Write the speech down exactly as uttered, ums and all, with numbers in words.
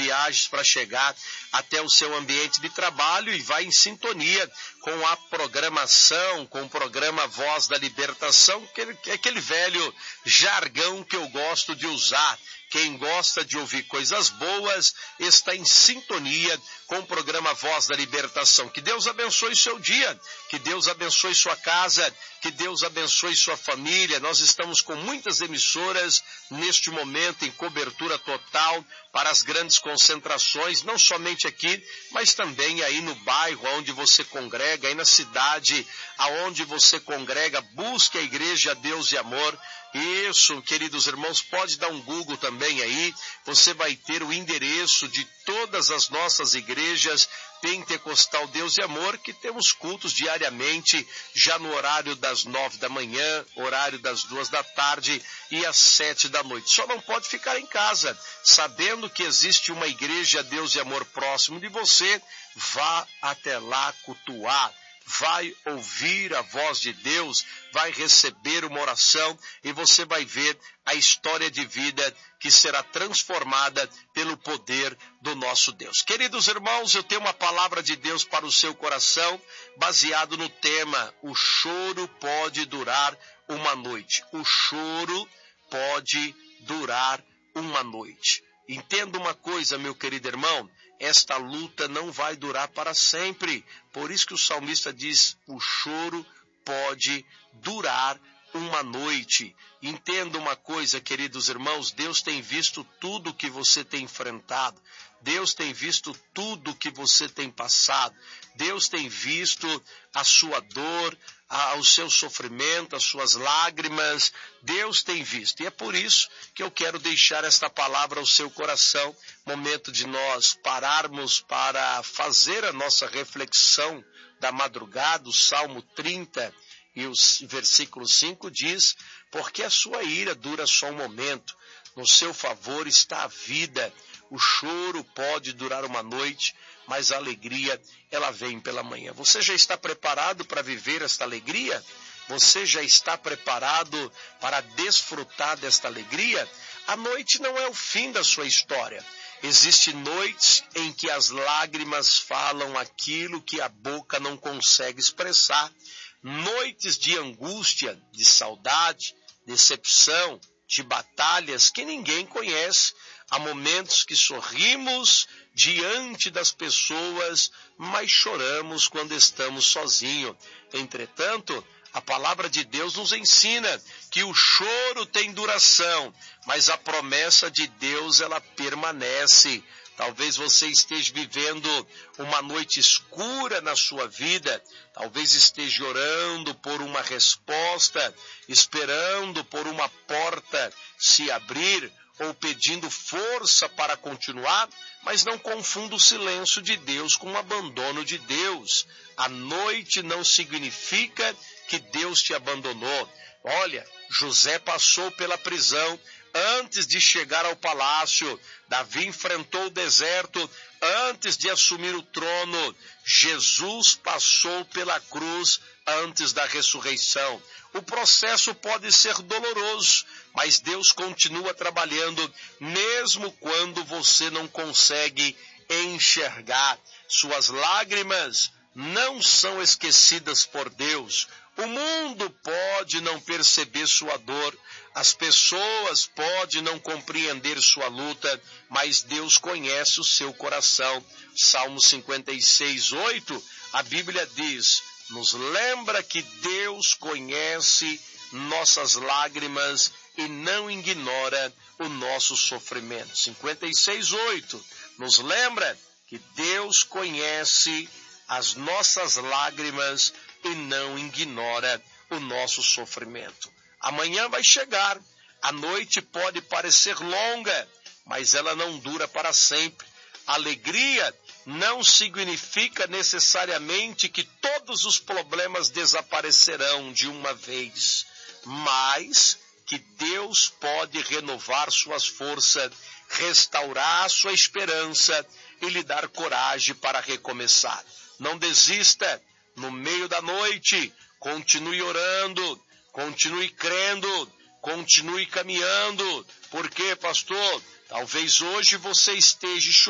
viagens para chegar até o seu ambiente de trabalho e vai em sintonia com a programação, com o programa Voz da Libertação, que é aquele velho jargão que eu gosto de usar. Quem gosta de ouvir coisas boas está em sintonia com o programa Voz da Libertação. Que Deus abençoe seu dia, que Deus abençoe sua casa, que Deus abençoe sua família. Nós estamos com muitas emissoras neste momento em cobertura total para as grandes concentrações, não somente aqui, mas também aí no bairro onde você congrega, aí na cidade aonde você congrega. Busque a Igreja Deus e Amor. Isso, queridos irmãos, pode dar um Google também aí, você vai ter o endereço de todas as nossas igrejas Pentecostal Deus e Amor, que temos cultos diariamente, já no horário das nove da manhã, horário das duas da tarde e às sete da noite. Só não pode ficar em casa, sabendo que existe uma igreja Deus e Amor próximo de você. Vá até lá cultuar. Vai ouvir a voz de Deus, vai receber uma oração e você vai ver a história de vida que será transformada pelo poder do nosso Deus. Queridos irmãos, eu tenho uma palavra de Deus para o seu coração, baseado no tema: o choro pode durar uma noite. O choro pode durar uma noite. Entenda uma coisa, meu querido irmão, esta luta não vai durar para sempre. Por isso que o salmista diz: o choro pode durar uma noite. Entenda uma coisa, queridos irmãos, Deus tem visto tudo que você tem enfrentado. Deus tem visto tudo que você tem passado. Deus tem visto a sua dor, a, o seu sofrimento, as suas lágrimas. Deus tem visto. E é por isso que eu quero deixar esta palavra ao seu coração. Momento de nós pararmos para fazer a nossa reflexão da madrugada. O Salmo trinta e o versículo cinco diz: porque a sua ira dura só um momento, no seu favor está a vida. O choro pode durar uma noite, mas a alegria, ela vem pela manhã. Você já está preparado para viver esta alegria? Você já está preparado para desfrutar desta alegria? A noite não é o fim da sua história. Existem noites em que as lágrimas falam aquilo que a boca não consegue expressar. Noites de angústia, de saudade, decepção, de batalhas que ninguém conhece. Há momentos que sorrimos diante das pessoas, mas choramos quando estamos sozinhos. Entretanto, a palavra de Deus nos ensina que o choro tem duração, mas a promessa de Deus, ela permanece. Talvez você esteja vivendo uma noite escura na sua vida, talvez esteja orando por uma resposta, esperando por uma porta se abrir, ou pedindo força para continuar, mas não confunda o silêncio de Deus com o abandono de Deus. A noite não significa que Deus te abandonou. Olha, José passou pela prisão antes de chegar ao palácio. Davi enfrentou o deserto antes de assumir o trono. Jesus passou pela cruz antes da ressurreição. O processo pode ser doloroso, mas Deus continua trabalhando, mesmo quando você não consegue enxergar. Suas lágrimas não são esquecidas por Deus. O mundo pode não perceber sua dor, as pessoas podem não compreender sua luta, mas Deus conhece o seu coração. Salmo cinquenta e seis, oito, a Bíblia diz: nos lembra que Deus conhece nossas lágrimas e não ignora o nosso sofrimento. cinquenta e seis, oito, nos lembra que Deus conhece as nossas lágrimas e não ignora o nosso sofrimento. Amanhã vai chegar, a noite pode parecer longa, mas ela não dura para sempre. Alegria não significa necessariamente que todos os problemas desaparecerão de uma vez, mas que Deus pode renovar suas forças, restaurar sua esperança e lhe dar coragem para recomeçar. Não desista no meio da noite, continue orando, continue crendo, continue caminhando. Por quê, pastor? Talvez hoje você esteja chorando.